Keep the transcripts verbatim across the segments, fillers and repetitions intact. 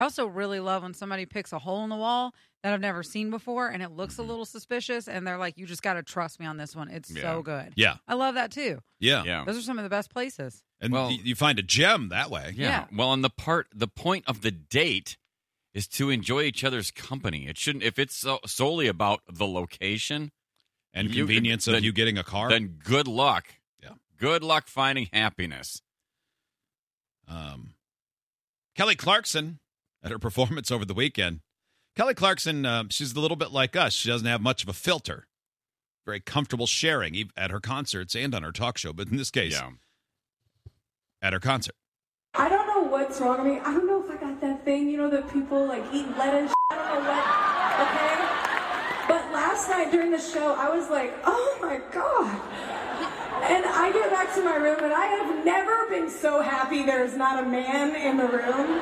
I also really love when somebody picks a hole in the wall that I've never seen before, and it looks Mm-hmm. a little suspicious, and they're like, you just got to trust me on this one. It's Yeah. so good. Yeah. I love that, too. Yeah. Yeah. Those are some of the best places. And Well- you, you find a gem that way. Yeah. Yeah. Well, and the part, the point of the date is to enjoy each other's company. It shouldn't, if it's so, solely about the location And You- convenience of then- you getting a car. then good luck. Yeah. Good luck finding happiness. Um, Kelly Clarkson at her performance over the weekend. Kelly Clarkson, uh, she's a little bit like us. She doesn't have much of a filter. Very comfortable sharing ev- at her concerts and on her talk show. But in this case, Yeah. at her concert. I don't know what's wrong with me. I don't know if I got that thing, you know, that people like eat lettuce. I don't know what, okay? But last night during the show, I was like, oh my God. And I get back to my room, and I have never been so happy there's not a man in the room.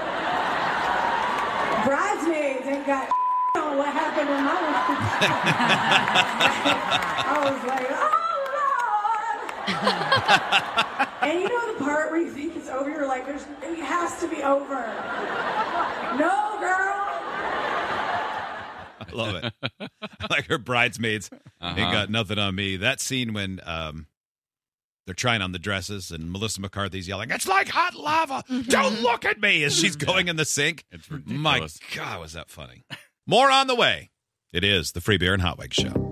Bridesmaids ain't got on what happened in my life. I was like, oh, Lord. And you know the part where you think it's over? You're like, There's, it has to be over. No, girl. I love it. Like her bridesmaids Uh-huh. ain't got nothing on me. That scene when um, they're trying on the dresses and Melissa McCarthy's yelling, it's like hot lava. Don't look at me as she's going in the sink. It's My ridiculous. God, was that funny. More on the way. It is the Free Beer and Hot Wings Show.